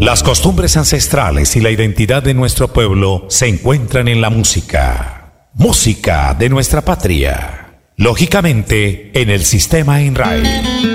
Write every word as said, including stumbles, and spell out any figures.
Las costumbres ancestrales y la identidad de nuestro pueblo se encuentran en la música. Música de nuestra patria. Lógicamente, en el sistema INRAE.